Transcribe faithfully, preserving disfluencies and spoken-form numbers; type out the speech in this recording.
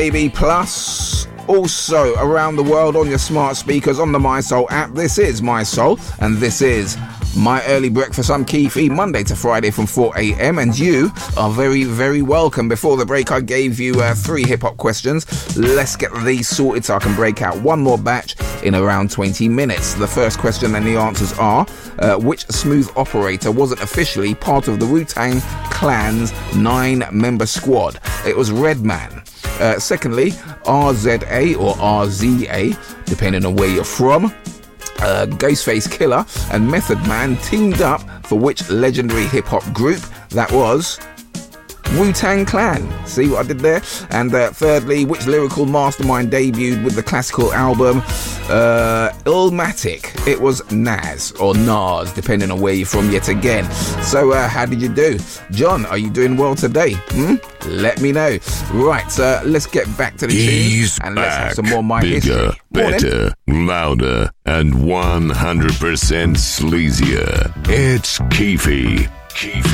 Baby Plus. Also around the world on your smart speakers on the MySoul app. This is MySoul and this is My Early Breakfast. I'm Keithy, Monday to Friday from four a.m. and you are very, very welcome. Before the break, I gave you uh, three hip-hop questions. Let's get these sorted so I can break out one more batch in around twenty minutes. The first question and the answers are, uh, which Smooth operator wasn't officially part of the Wu-Tang Clan's nine-member squad? It was Redman. Uh, secondly, R Z A or R Z A, depending on where you're from. Uh, Ghostface Killah and Method Man teamed up for which legendary hip-hop group? That was Wu-Tang Clan. See what I did there? And uh, thirdly, which lyrical mastermind debuted with the classical album uh, Illmatic? It was Nas or Nas, depending on where you're from yet again. So uh, how did you do? John, are you doing well today? Hmm? Let me know. Right, uh, let's get back to the He's tunes and back. let's have some more My Bigger, History. better, louder, and one hundred percent sleazier. It's Keithy. Keithy.